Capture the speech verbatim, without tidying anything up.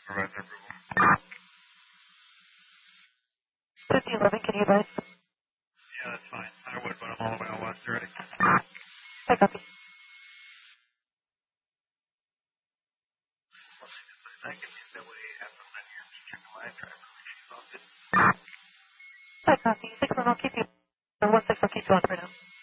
provides approval. fifty eleven, can you advise? Yeah, that's fine. I would, but I'm all the way on west already. I copy. I can use that way after I'm here. Check the live track. I copy. Six one, I'll keep you. Or one six, I'll keep you on for now.